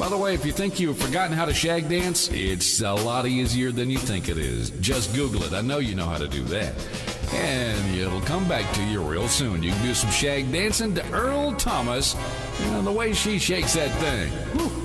By the way, if you think you've forgotten how to shag dance, it's a lot easier than you think it is. Just Google it. I know you know how to do that. And it'll come back to you real soon. You can do some shag dancing to Earl Thomas and the way she shakes that thing. Whew.